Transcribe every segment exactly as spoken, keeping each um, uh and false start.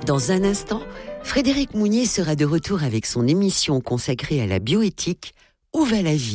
Dans un instant, Frédéric Mounier sera de retour avec son émission consacrée à la bioéthique « Où va la vie ?»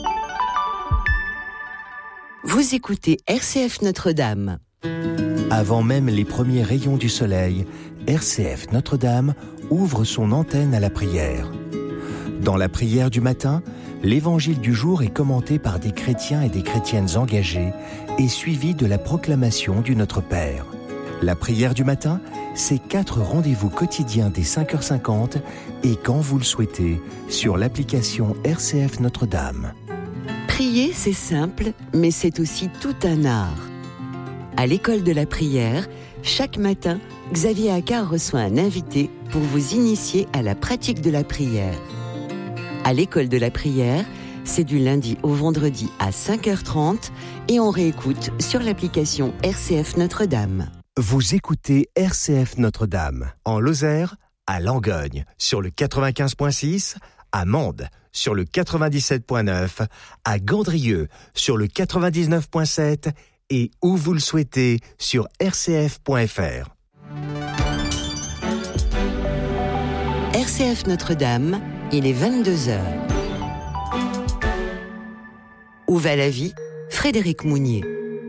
Vous écoutez R C F Notre-Dame. Avant même les premiers rayons du soleil, R C F Notre-Dame ouvre son antenne à la prière. Dans la prière du matin, l'évangile du jour est commenté par des chrétiens et des chrétiennes engagés et suivi de la proclamation du Notre Père. La prière du matin, c'est quatre rendez-vous quotidiens dès cinq heures cinquante et quand vous le souhaitez, sur l'application R C F Notre-Dame. Prier, c'est simple, mais c'est aussi tout un art. À l'école de la prière, chaque matin, Xavier Accard reçoit un invité pour vous initier à la pratique de la prière. À l'école de la prière, c'est du lundi au vendredi à cinq heures trente et on réécoute sur l'application R C F Notre-Dame. Vous écoutez R C F Notre-Dame, en Lozère, à Langogne, sur le quatre-vingt-quinze virgule six, à Mende, sur le quatre-vingt-dix-sept virgule neuf, à Gandrieux, sur le quatre-vingt-dix-neuf virgule sept et où vous le souhaitez, sur r c f point f r. R C F Notre-Dame, il est vingt-deux heures. Où va la vie ? Frédéric Mounier.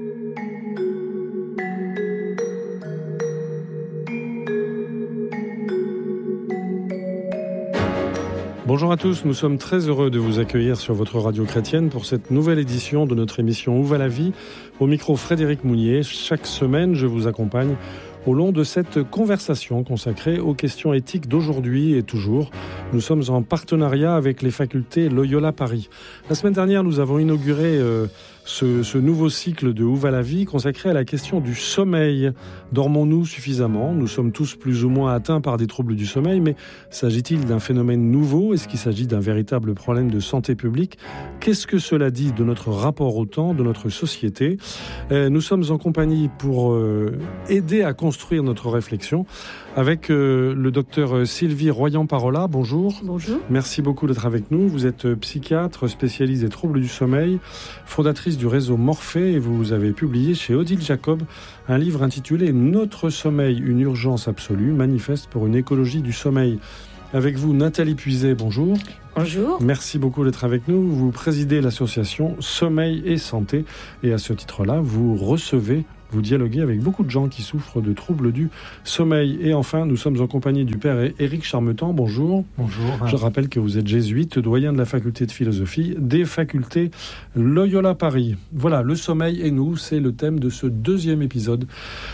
Bonjour à tous, nous sommes très heureux de vous accueillir sur votre radio chrétienne pour cette nouvelle édition de notre émission Où va la vie ? Au micro Frédéric Mounier. Chaque semaine, je vous accompagne au long de cette conversation consacrée aux questions éthiques d'aujourd'hui et toujours. Nous sommes en partenariat avec les facultés Loyola Paris. La semaine dernière, nous avons inauguré euh, ce, ce nouveau cycle de Où va la vie consacré à la question du sommeil. Dormons-nous suffisamment ? Nous sommes tous plus ou moins atteints par des troubles du sommeil, mais s'agit-il d'un phénomène nouveau ? Est-ce qu'il s'agit d'un véritable problème de santé publique ? Qu'est-ce que cela dit de notre rapport au temps, de notre société ? euh, Nous sommes en compagnie pour euh, aider à construire notre réflexion avec euh, le docteur Sylvie Royan-Parola. Bonjour. Bonjour. Merci beaucoup d'être avec nous. Vous êtes psychiatre, spécialiste des troubles du sommeil, fondatrice du réseau Morphée et vous avez publié chez Odile Jacob un livre intitulé « Notre sommeil, une urgence absolue, manifeste pour une écologie du sommeil ». Avec vous, Nathalie Puiset, bonjour. Bonjour. Merci beaucoup d'être avec nous. Vous présidez l'association Sommeil et Santé et à ce titre-là, vous recevez, vous dialoguez avec beaucoup de gens qui souffrent de troubles du sommeil. Et enfin, nous sommes en compagnie du père Éric Charmetan. Bonjour. Bonjour. Je rappelle que vous êtes jésuite, doyen de la faculté de philosophie des facultés Loyola Paris. Voilà, le sommeil et nous, c'est le thème de ce deuxième épisode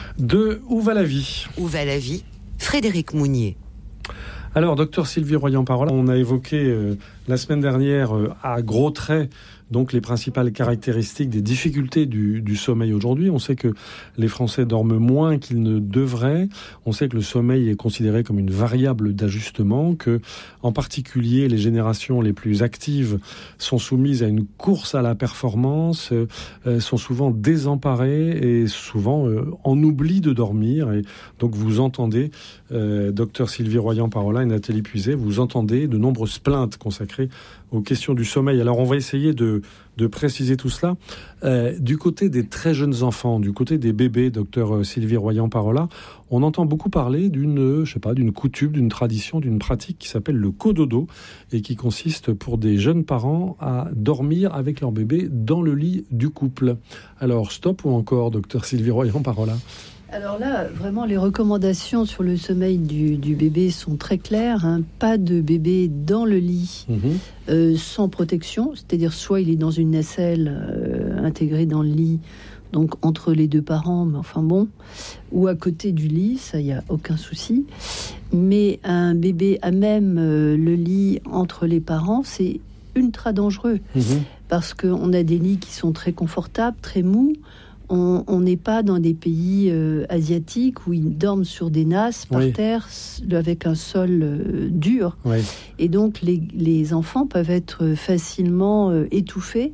de Où va la vie ? Où va la vie ? Frédéric Mounier. Alors, docteur Sylvie Royan-Parola, on a évoqué euh, la semaine dernière euh, à gros traits donc les principales caractéristiques des difficultés du, du sommeil aujourd'hui. On sait que les Français dorment moins qu'ils ne devraient. On sait que le sommeil est considéré comme une variable d'ajustement, que en particulier les générations les plus actives sont soumises à une course à la performance, euh, sont souvent désemparées et souvent euh, en oublient de dormir. Et donc vous entendez, euh, docteur Sylvie Royan-Parola et Nathalie Puiset, vous entendez de nombreuses plaintes consacrées aux questions du sommeil. Alors on va essayer de, de préciser tout cela. Euh, du côté des très jeunes enfants, du côté des bébés, docteur Sylvie Royan-Parola, on entend beaucoup parler d'une, je sais pas, d'une coutume, d'une tradition, d'une pratique qui s'appelle le cododo et qui consiste pour des jeunes parents à dormir avec leur bébé dans le lit du couple. Alors stop ou encore, docteur Sylvie Royan-Parola ? Alors là, vraiment, les recommandations sur le sommeil du, du bébé sont très claires. Hein. Pas de bébé dans le lit mmh. euh, sans protection, c'est-à-dire soit il est dans une nacelle euh, intégrée dans le lit, donc entre les deux parents, mais enfin bon, ou à côté du lit, ça, il n'y a aucun souci. Mais un bébé à même euh, le lit entre les parents, c'est ultra dangereux, mmh. parce qu'on a des lits qui sont très confortables, très mous. On n'est pas dans des pays euh, asiatiques où ils dorment sur des nasses par oui. terre avec un sol euh, dur. Oui. Et donc, les, les enfants peuvent être facilement euh, étouffés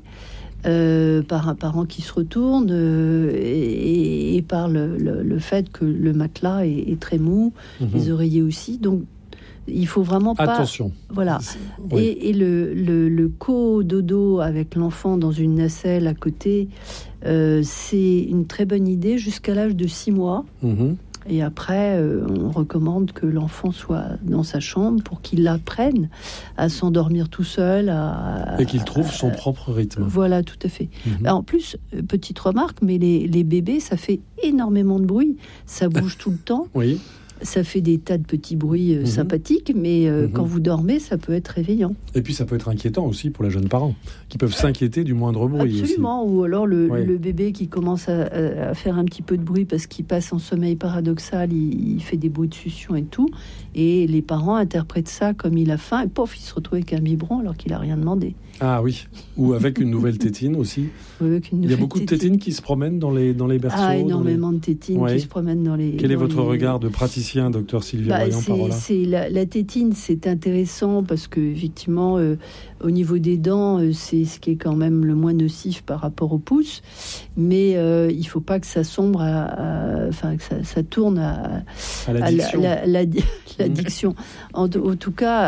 euh, par un parent qui se retourne euh, et, et par le, le, le fait que le matelas est, est très mou, mm-hmm. les oreillers aussi. Donc, il faut vraiment pas... Attention. Voilà. Oui. Et, et le, le, le co-dodo avec l'enfant dans une nacelle à côté, euh, c'est une très bonne idée jusqu'à l'âge de six mois. Mmh. Et après, euh, on recommande que l'enfant soit dans sa chambre pour qu'il apprenne à s'endormir tout seul. À, et qu'il trouve son à, propre rythme. Voilà, tout à fait. Mm-hmm. En plus, petite remarque, mais les, les bébés, ça fait énormément de bruit. Ça bouge tout le temps. Oui. Ça fait des tas de petits bruits euh, mmh. sympathiques, mais euh, mmh. quand vous dormez, ça peut être réveillant. Et puis ça peut être inquiétant aussi pour les jeunes parents, qui peuvent s'inquiéter du moindre bruit. Absolument, aussi. Ou alors le, oui. le bébé qui commence à, à faire un petit peu de bruit parce qu'il passe en sommeil paradoxal, il, il fait des bruits de succion et tout, et les parents interprètent ça comme il a faim, et pof, il se retrouve avec un biberon alors qu'il n'a rien demandé. Ah oui, ou avec une nouvelle tétine aussi. Oui, avec une il y a beaucoup tétine. de tétines qui se promènent dans les, dans les berceaux. Ah, énormément les... de tétines ouais. qui se promènent dans les... Quel est votre les... regard de praticien, docteur Sylvie bah, Royan-Parola? c'est, c'est la, la tétine, c'est intéressant parce que effectivement, euh, au niveau des dents, euh, c'est ce qui est quand même le moins nocif par rapport au pouce. Mais euh, il ne faut pas que ça sombre, enfin que ça, ça tourne à, à l'addiction. À la, la, la, l'addiction. En, en tout cas,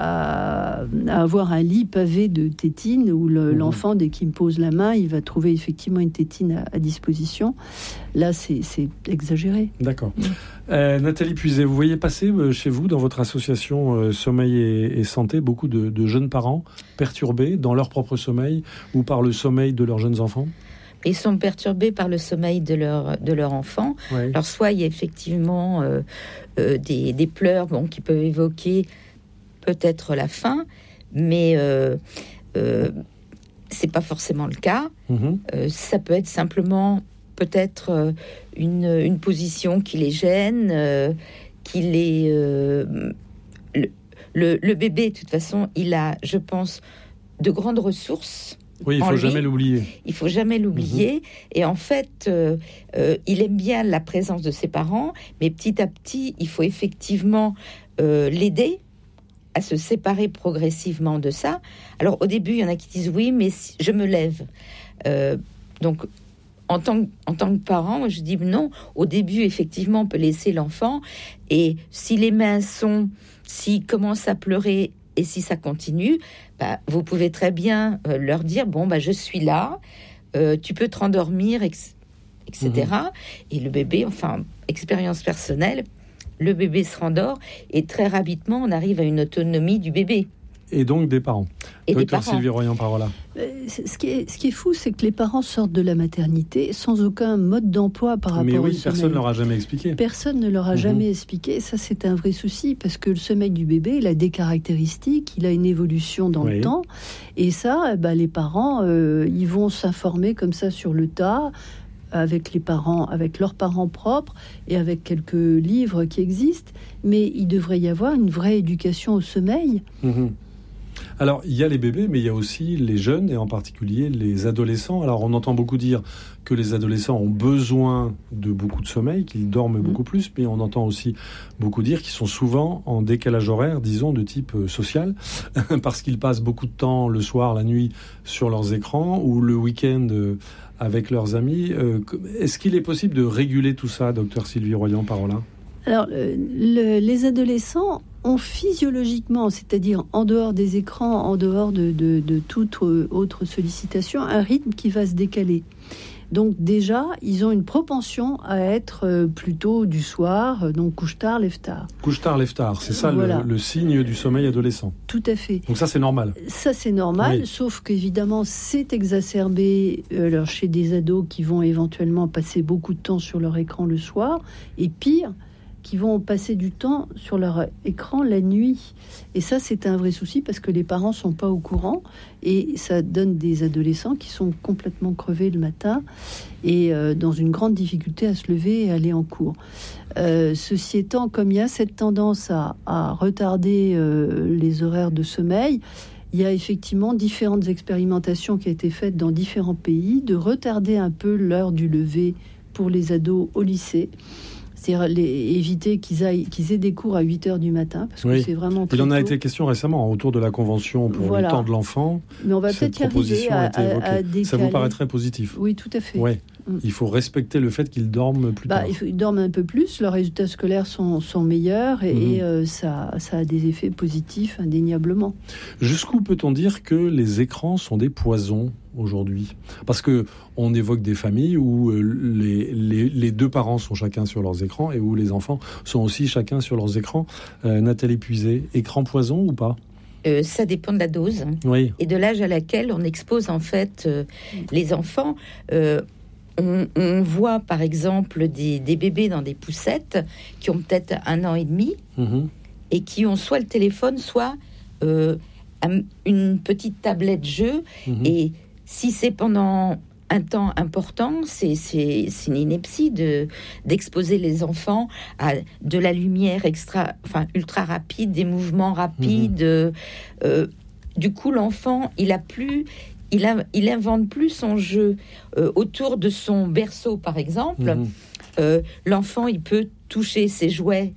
à, à avoir un lit pavé de tétine où le, mmh. l'enfant, dès qu'il me pose la main, il va trouver effectivement une tétine à, à disposition. Là, c'est, c'est exagéré. D'accord. Mmh. Euh, Nathalie Puiset, vous voyez passer euh, chez vous, dans votre association euh, Sommeil et, et Santé, beaucoup de, de jeunes parents perturbés dans leur propre sommeil ou par le sommeil de leurs jeunes enfants? Ils sont perturbés par le sommeil de leur, de leur enfant. Ouais. Alors, soit il y a effectivement euh, euh, des, des pleurs bon, qui peuvent évoquer peut-être la faim, mais euh, euh, c'est pas forcément le cas. Mmh. Euh, ça peut être simplement peut-être euh, une, une position qui les gêne, euh, qui les... Euh, le, le, le bébé, de toute façon, il a, je pense, de grandes ressources. Oui, il faut jamais l'oublier. Il faut jamais l'oublier. Mmh. Et en fait, euh, euh, il aime bien la présence de ses parents, mais petit à petit, il faut effectivement euh, l'aider à se séparer progressivement de ça. Alors, au début, il y en a qui disent oui, mais si je me lève. Euh, donc, en tant, que, en tant que parent, moi, je dis non. Au début, effectivement, on peut laisser l'enfant. Et si les mains sont, s'il commence à pleurer et si ça continue, bah, vous pouvez très bien euh, leur dire, bon, bah, je suis là, euh, tu peux te rendormir, et cetera. Mmh. Et le bébé, enfin, expérience personnelle, le bébé se rendort et très rapidement, on arrive à une autonomie du bébé. Et donc des parents. Et Docteur des parents. Sylvie Royan-Parola. Ce qui est, ce qui est fou, c'est que les parents sortent de la maternité sans aucun mode d'emploi par rapport Mais oui, au sommeil. personne ne leur a jamais expliqué. Personne ne leur a mmh. jamais expliqué. Ça, c'est un vrai souci parce que le sommeil du bébé, il a des caractéristiques, il a une évolution dans oui. le temps. Et ça, bah, les parents, euh, ils vont s'informer comme ça sur le tas, avec les parents, avec leurs parents propres et avec quelques livres qui existent. Mais il devrait y avoir une vraie éducation au sommeil. Mmh. Alors, il y a les bébés, mais il y a aussi les jeunes, et en particulier les adolescents. Alors, on entend beaucoup dire que les adolescents ont besoin de beaucoup de sommeil, qu'ils dorment mmh. beaucoup plus, mais on entend aussi beaucoup dire qu'ils sont souvent en décalage horaire, disons, de type social, parce qu'ils passent beaucoup de temps le soir, la nuit, sur leurs écrans, ou le week-end avec leurs amis. Est-ce qu'il est possible de réguler tout ça, docteur Sylvie Royan-Parola ? Alors, le, le, les adolescents ont physiologiquement, c'est-à-dire en dehors des écrans, en dehors de, de, de toute autre sollicitation, un rythme qui va se décaler. Donc déjà, ils ont une propension à être plutôt du soir, donc couche-tard, lève-tard. Couche-tard, lève-tard, c'est ça voilà. le, le signe du sommeil adolescent. Tout à fait. Donc ça, c'est normal. Ça, c'est normal, oui. Sauf qu'évidemment, c'est exacerbé alors, chez des ados qui vont éventuellement passer beaucoup de temps sur leur écran le soir, et pire, qui vont passer du temps sur leur écran la nuit. Et ça, c'est un vrai souci parce que les parents ne sont pas au courant et ça donne des adolescents qui sont complètement crevés le matin et euh, dans une grande difficulté à se lever et aller en cours. Euh, ceci étant, comme il y a cette tendance à, à retarder euh, les horaires de sommeil, il y a effectivement différentes expérimentations qui ont été faites dans différents pays de retarder un peu l'heure du lever pour les ados au lycée. C'est-à-dire les, éviter qu'ils, aillent, qu'ils aient des cours à huit heures du matin, parce oui. que c'est vraiment très Il en a tôt. été question récemment autour de la Convention pour voilà. le temps de l'enfant. Mais on va peut-être y arriver à, à, à décaler. Ça vous paraît très positif ? Oui, tout à fait. Ouais. Mm. Il faut respecter le fait qu'ils dorment plus bah, tard. Ils dorment un peu plus, leurs résultats scolaires sont, sont meilleurs et, mm-hmm. et euh, ça, ça a des effets positifs indéniablement. Jusqu'où peut-on dire que les écrans sont des poisons ? aujourd'hui? Parce que on évoque des familles où les, les, les deux parents sont chacun sur leurs écrans et où les enfants sont aussi chacun sur leurs écrans. Euh, Nathalie Puiset, écran poison ou pas? Euh, ça dépend de la dose, oui, et de l'âge à laquelle on expose en fait euh, les enfants. Euh, on, on voit par exemple des, des bébés dans des poussettes qui ont peut-être un an et demi mmh. et qui ont soit le téléphone, soit euh, un, une petite tablette jeu. Mmh. Et si c'est pendant un temps important, c'est, c'est, c'est une ineptie de, d'exposer les enfants à de la lumière extra, enfin, ultra rapide, des mouvements rapides. Mmh. Euh, du coup, l'enfant, il a plus, il, a, il invente plus son jeu euh, autour de son berceau, par exemple. Mmh. Euh, l'enfant, il peut toucher ses jouets.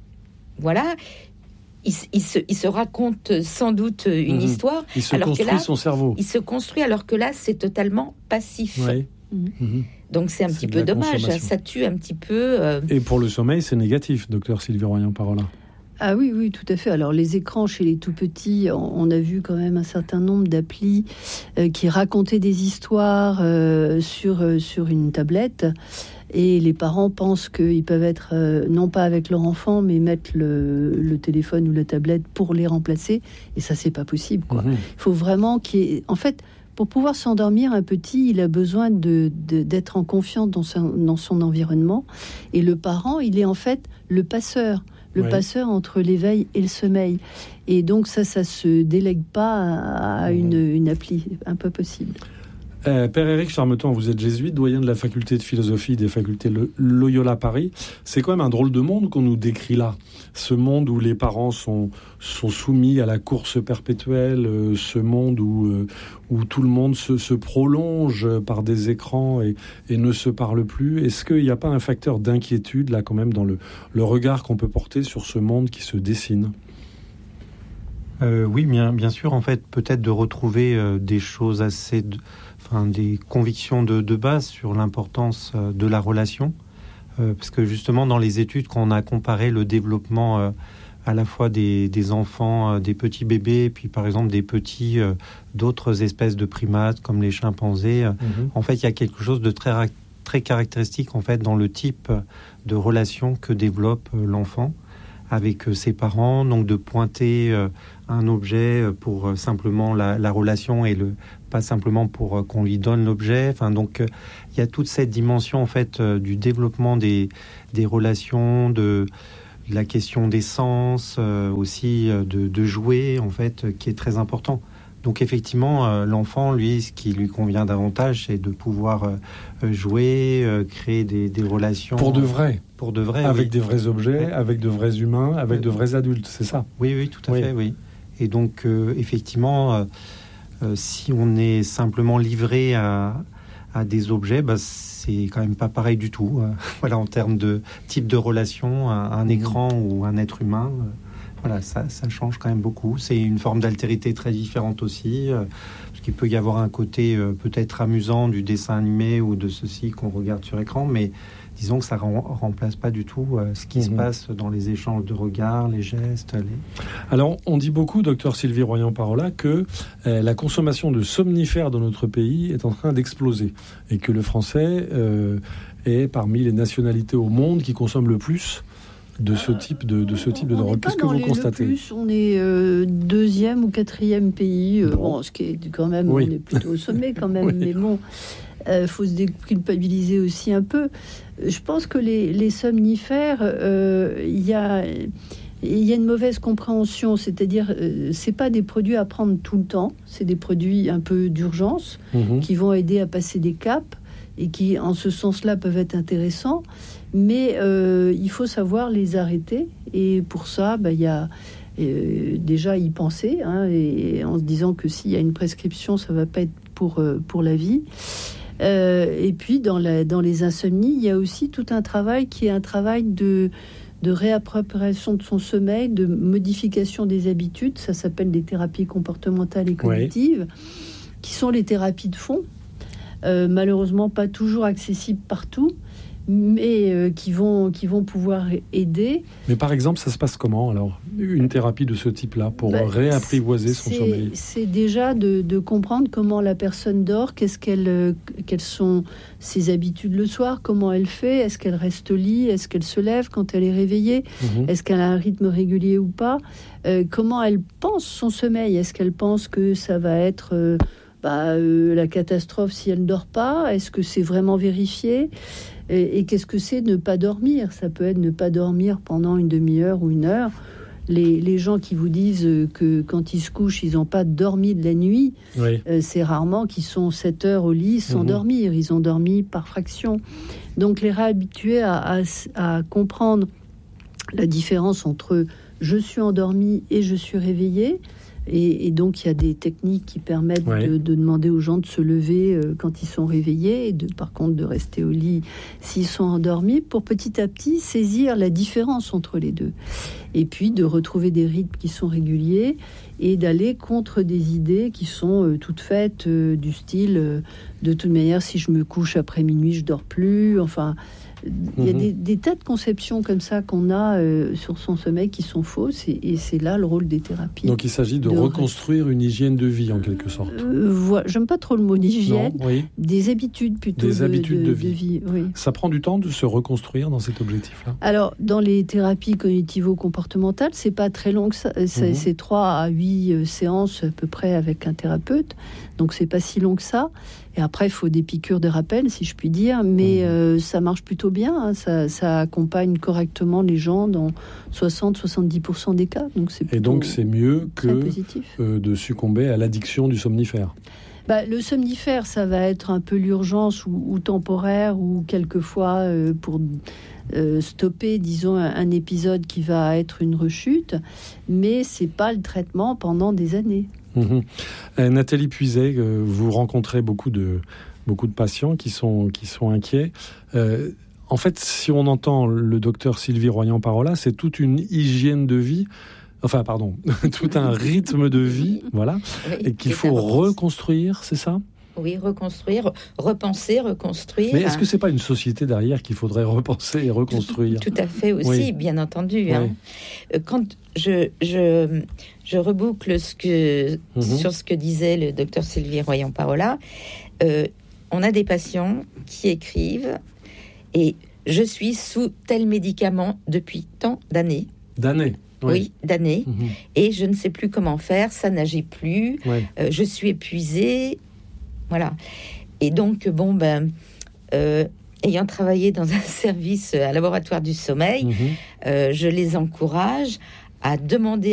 Voilà. Il, il, se, il se raconte sans doute une mmh. histoire. Il se alors construit que là, son cerveau. Il se construit, alors que là, c'est totalement passif. Oui. Mmh. Donc c'est un c'est petit peu dommage. Ça tue un petit peu. Euh... Et pour le sommeil, c'est négatif, docteur Sylvie Royan-Parola. Ah oui, oui, tout à fait. Alors les écrans chez les tout petits, on a vu quand même un certain nombre d'applis euh, qui racontaient des histoires euh, sur, euh, sur une tablette. Et les parents pensent qu'ils peuvent être, euh, non pas avec leur enfant, mais mettre le, le téléphone ou la tablette pour les remplacer. Et ça, c'est pas possible, quoi. Mmh. Il faut vraiment qu'il y ait... En fait, pour pouvoir s'endormir, un petit, il a besoin de, de, d'être en confiance dans son, dans son environnement. Et le parent, il est en fait le passeur. Le oui. passeur entre l'éveil et le sommeil. Et donc ça, ça se délègue pas à, à mmh. une, une appli. Un peu possible. Euh, Père Éric Charmeton, vous êtes jésuite, doyen de la faculté de philosophie des facultés Loyola Paris. C'est quand même un drôle de monde qu'on nous décrit là. Ce monde où les parents sont, sont soumis à la course perpétuelle, euh, ce monde où, euh, où tout le monde se, se prolonge par des écrans et, et ne se parle plus. Est-ce qu'il n'y a pas un facteur d'inquiétude là quand même dans le, le regard qu'on peut porter sur ce monde qui se dessine ? euh, Oui, bien, bien sûr. En fait, peut-être de retrouver euh, des choses assez... De... Enfin, des convictions de, de base sur l'importance euh, de la relation. Euh, parce que justement, dans les études, quand on a comparé le développement euh, à la fois des, des enfants, euh, des petits bébés, puis par exemple des petits euh, d'autres espèces de primates comme les chimpanzés, euh, mm-hmm. en fait, il y a quelque chose de très, très caractéristique en fait, dans le type de relation que développe euh, l'enfant avec euh, ses parents. Donc de pointer euh, un objet pour euh, simplement la, la relation et le pas simplement pour euh, qu'on lui donne l'objet. Enfin, donc, il euh, y a toute cette dimension en fait euh, du développement des, des relations, de, de la question des sens, euh, aussi euh, de, de jouer en fait, euh, qui est très important. Donc, effectivement, euh, l'enfant, lui, ce qui lui convient davantage, c'est de pouvoir euh, jouer, euh, créer des, des relations pour de vrai, pour de vrai, avec oui. des vrais objets, oui. avec de vrais humains, avec oui. de vrais adultes. C'est ça. Oui, oui, tout à oui. fait, oui. Et donc, euh, effectivement. Euh, Euh, si on est simplement livré à, à des objets, bah, c'est quand même pas pareil du tout. Euh, voilà, en termes de type de relation, un, un écran mmh. ou un être humain, euh, voilà, ça, ça change quand même beaucoup. C'est une forme d'altérité très différente aussi, euh, parce qu'il peut y avoir un côté euh, peut-être amusant du dessin animé ou de ceci qu'on regarde sur écran, mais disons que ça ne remplace pas du tout euh, ce qui mmh. se passe dans les échanges de regards, les gestes. Les... Alors, on dit beaucoup, docteur Sylvie Royan-Parola, que euh, la consommation de somnifères dans notre pays est en train d'exploser et que le français euh, est parmi les nationalités au monde qui consomment le plus de ce type de, de, ce type de drogue. Qu'est-ce que vous constatez ? Le plus, on est euh, deuxième ou quatrième pays, euh, bon. bon, ce qui est quand même, oui. on est plutôt au sommet quand même, oui. mais bon... Il euh, faut se déculpabiliser aussi un peu. Je pense que les, les somnifères, il euh, y a... Il y a une mauvaise compréhension, c'est-à-dire euh, c'est pas des produits à prendre tout le temps, c'est des produits un peu d'urgence mmh. qui vont aider à passer des caps et qui, en ce sens-là, peuvent être intéressants. Mais euh, il faut savoir les arrêter. Et pour ça, bah, il y a euh, déjà y penser, hein, et en se disant que s'il y a une prescription, ça va pas être pour euh, pour la vie. Euh, et puis dans la dans les insomnies, il y a aussi tout un travail qui est un travail de de réappropriation de son sommeil, de modification des habitudes. Ça s'appelle des thérapies comportementales et cognitives, oui. qui sont les thérapies de fond. Euh, malheureusement, pas toujours accessibles partout, mais euh, qui vont qui vont pouvoir aider. Mais par exemple, ça se passe comment alors, une thérapie de ce type-là pour bah, réapprivoiser son c'est, sommeil? C'est déjà de, de comprendre comment la personne dort, qu'est-ce qu'elle, quelles sont ses habitudes le soir, comment elle fait, est-ce qu'elle reste au lit, est-ce qu'elle se lève quand elle est réveillée, mmh. est-ce qu'elle a un rythme régulier ou pas, euh, comment elle pense son sommeil, est-ce qu'elle pense que ça va être euh, bah, euh, la catastrophe si elle ne dort pas, est-ce que c'est vraiment vérifié? Et, et qu'est-ce que c'est ne pas dormir? Ça peut être ne pas dormir pendant une demi-heure ou une heure. Les, les gens qui vous disent que quand ils se couchent, ils n'ont pas dormi de la nuit, oui. euh, c'est rarement qu'ils sont sept heures au lit sans mmh. dormir. Ils ont dormi par fraction. Donc les réhabituer à, à, à comprendre la différence entre je suis endormi et je suis réveillé. Et, et donc, il y a des techniques qui permettent ouais. de, de demander aux gens de se lever euh, quand ils sont réveillés et de, par contre, de rester au lit s'ils sont endormis pour petit à petit saisir la différence entre les deux. Et puis, de retrouver des rythmes qui sont réguliers et d'aller contre des idées qui sont euh, toutes faites euh, du style euh, de toute manière, si je me couche après minuit, je dors plus. Enfin... Il y a des, des tas de conceptions comme ça qu'on a euh, sur son sommeil qui sont fausses et, et c'est là le rôle des thérapies. Donc il s'agit de, de reconstruire une hygiène de vie en quelque sorte. Euh, voilà, j'aime pas trop le mot d'hygiène, non, oui. des habitudes plutôt. Des de, habitudes de, de, de vie. De vie oui. Ça prend du temps de se reconstruire dans cet objectif-là? Alors dans les thérapies cognitivo-comportementales, c'est pas très long que ça. C'est, mm-hmm. c'est trois à huit euh, séances à peu près avec un thérapeute, donc c'est pas si long que ça. Et après, il faut des piqûres de rappel, si je puis dire, mais mmh. euh, ça marche plutôt bien. Hein. Ça, ça accompagne correctement les gens dans soixante à soixante-dix pour cent des cas. Donc c'est Et donc, c'est mieux que euh, de succomber à l'addiction du somnifère. Bah, le somnifère, ça va être un peu l'urgence ou, ou temporaire, ou quelquefois euh, pour euh, stopper, disons, un, un épisode qui va être une rechute, mais c'est pas le traitement pendant des années. Mmh. Euh, Nathalie Puiset, euh, vous rencontrez beaucoup de, beaucoup de patients qui sont, qui sont inquiets. Euh, en fait, si on entend le docteur Sylvie Royan-Parola, c'est toute une hygiène de vie, enfin pardon, tout un rythme de vie, voilà, oui, et qu'il faut reconstruire, c'est ça ? Oui, reconstruire, repenser, reconstruire. Mais est-ce que c'est pas une société derrière qu'il faudrait repenser et reconstruire ? Tout, tout à fait aussi, oui. bien entendu. Oui. Hein. Quand je, je, je reboucle ce que, mm-hmm. sur ce que disait le docteur Sylvie Royan-Parola, euh, on a des patients qui écrivent et je suis sous tel médicament depuis tant d'années. D'années. Oui, oui d'années. Mm-hmm. Et je ne sais plus comment faire, ça n'agit plus, oui. euh, je suis épuisée. Voilà. Et donc, bon, ben, euh, ayant travaillé dans un service, un laboratoire du sommeil, mmh. euh, je les encourage à demander